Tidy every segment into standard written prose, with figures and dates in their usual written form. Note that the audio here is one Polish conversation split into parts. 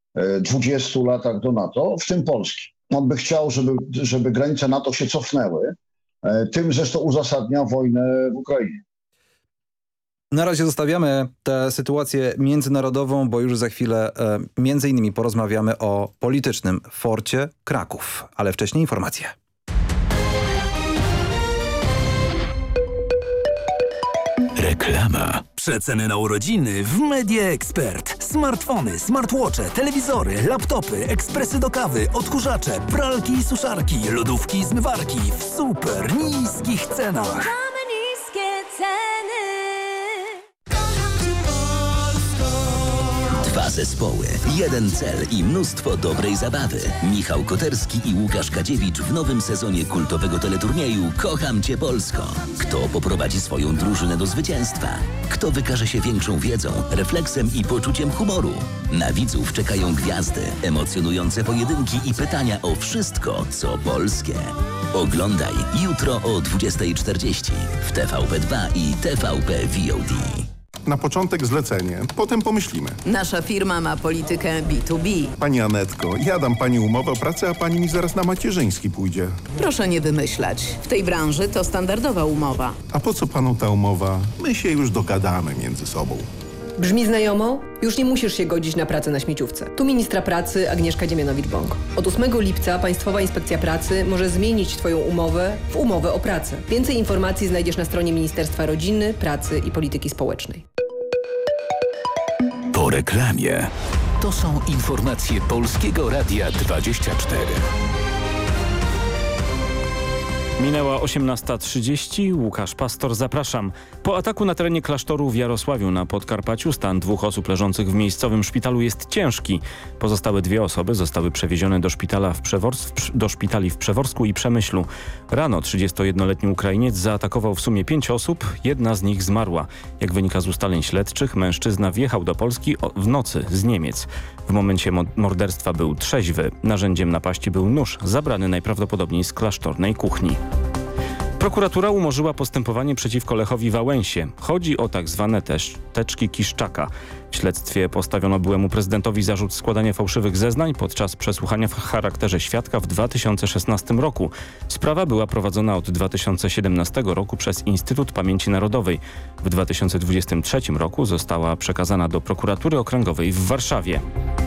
20 latach do NATO, w tym Polski. On by chciał, żeby granice NATO się cofnęły. Tym zresztą uzasadnia wojnę w Ukrainie. Na razie zostawiamy tę sytuację międzynarodową, bo już za chwilę między innymi porozmawiamy o politycznym forcie Kraków. Ale wcześniej informacje. Reklama. Przeceny na urodziny w Media Expert. Smartfony, smartwatche, telewizory, laptopy, ekspresy do kawy, odkurzacze, pralki i suszarki, lodówki i zmywarki w super niskich cenach. Mamy niskie ceny. Dwa zespoły, jeden cel i mnóstwo dobrej zabawy. Michał Koterski i Łukasz Kadziewicz w nowym sezonie kultowego teleturnieju Kocham Cię Polsko. Kto poprowadzi swoją drużynę do zwycięstwa? Kto wykaże się większą wiedzą, refleksem i poczuciem humoru? Na widzów czekają gwiazdy, emocjonujące pojedynki i pytania o wszystko, co polskie. Oglądaj jutro o 20:40 w TVP2 i TVP VOD. Na początek zlecenie, potem pomyślimy. Nasza firma ma politykę B2B. Pani Anetko, ja dam pani umowę o pracę, a pani mi zaraz na macierzyński pójdzie. Proszę nie wymyślać. W tej branży to standardowa umowa. A po co panu ta umowa? My się już dogadamy między sobą. Brzmi znajomo? Już nie musisz się godzić na pracę na śmieciówce. Tu ministra pracy Agnieszka Dziemianowicz-Bąk. Od 8 lipca Państwowa Inspekcja Pracy może zmienić Twoją umowę w umowę o pracę. Więcej informacji znajdziesz na stronie Ministerstwa Rodziny, Pracy i Polityki Społecznej. Po reklamie. To są informacje Polskiego Radia 24. Minęła 18:30. Łukasz Pastor, zapraszam. Po ataku na terenie klasztoru w Jarosławiu na Podkarpaciu stan 2 osób leżących w miejscowym szpitalu jest ciężki. Pozostałe 2 osoby zostały przewiezione do szpitali w Przeworsku i Przemyślu. Rano 31-letni Ukrainiec zaatakował w sumie 5 osób, jedna z nich zmarła. Jak wynika z ustaleń śledczych, mężczyzna wjechał do Polski w nocy z Niemiec. W momencie morderstwa był trzeźwy. Narzędziem napaści był nóż, zabrany najprawdopodobniej z klasztornej kuchni. Prokuratura umorzyła postępowanie przeciwko Lechowi Wałęsie. Chodzi o tak zwane teczki Kiszczaka. W śledztwie postawiono byłemu prezydentowi zarzut składania fałszywych zeznań podczas przesłuchania w charakterze świadka w 2016 roku. Sprawa była prowadzona od 2017 roku przez Instytut Pamięci Narodowej. W 2023 roku została przekazana do prokuratury okręgowej w Warszawie.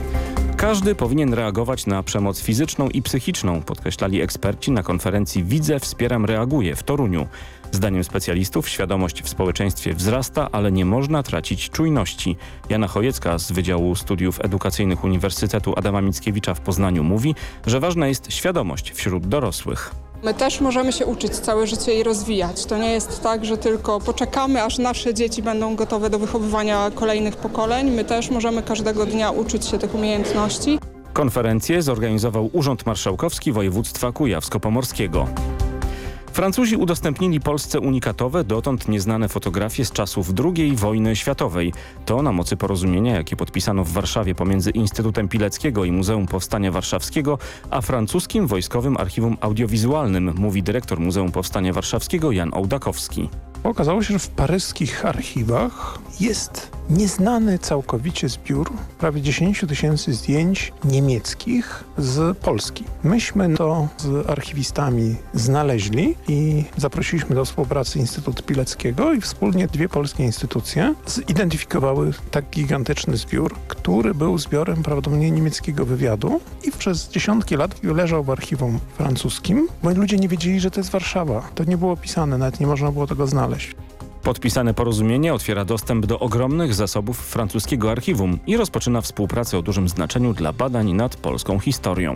Każdy powinien reagować na przemoc fizyczną i psychiczną, podkreślali eksperci na konferencji Widzę, Wspieram, Reaguję w Toruniu. Zdaniem specjalistów świadomość w społeczeństwie wzrasta, ale nie można tracić czujności. Jana Chojecka z Wydziału Studiów Edukacyjnych Uniwersytetu Adama Mickiewicza w Poznaniu mówi, że ważna jest świadomość wśród dorosłych. My też możemy się uczyć całe życie i rozwijać. To nie jest tak, że tylko poczekamy, aż nasze dzieci będą gotowe do wychowywania kolejnych pokoleń. My też możemy każdego dnia uczyć się tych umiejętności. Konferencję zorganizował Urząd Marszałkowski Województwa Kujawsko-Pomorskiego. Francuzi udostępnili Polsce unikatowe, dotąd nieznane fotografie z czasów II wojny światowej. To na mocy porozumienia, jakie podpisano w Warszawie pomiędzy Instytutem Pileckiego i Muzeum Powstania Warszawskiego, a francuskim Wojskowym Archiwum Audiowizualnym, mówi dyrektor Muzeum Powstania Warszawskiego Jan Ołdakowski. Okazało się, że w paryskich archiwach jest nieznany całkowicie zbiór prawie 10 000 zdjęć niemieckich z Polski. Myśmy to z archiwistami znaleźli i zaprosiliśmy do współpracy Instytut Pileckiego i wspólnie 2 polskie instytucje zidentyfikowały tak gigantyczny zbiór, który był zbiorem prawdopodobnie niemieckiego wywiadu i przez dziesiątki lat leżał w archiwum francuskim, bo ludzie nie wiedzieli, że to jest Warszawa. To nie było opisane, nawet nie można było tego znaleźć. Podpisane porozumienie otwiera dostęp do ogromnych zasobów francuskiego archiwum i rozpoczyna współpracę o dużym znaczeniu dla badań nad polską historią.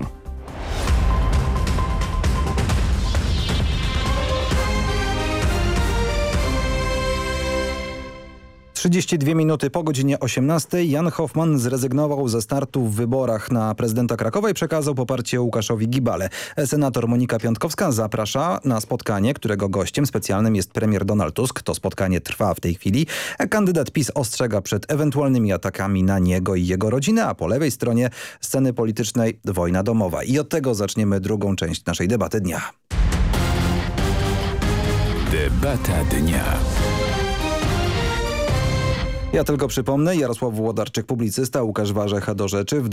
32 minuty po godzinie 18 Jan Hoffman zrezygnował ze startu w wyborach na prezydenta Krakowa i przekazał poparcie Łukaszowi Gibale. Senator Monika Piątkowska zaprasza na spotkanie, którego gościem specjalnym jest premier Donald Tusk. To spotkanie trwa w tej chwili. Kandydat PiS ostrzega przed ewentualnymi atakami na niego i jego rodzinę, a po lewej stronie sceny politycznej wojna domowa. I od tego zaczniemy drugą część naszej debaty dnia. Debata dnia. Ja tylko przypomnę, Jarosław Włodarczyk, publicysta, Łukasz Warzecha do rzeczy. W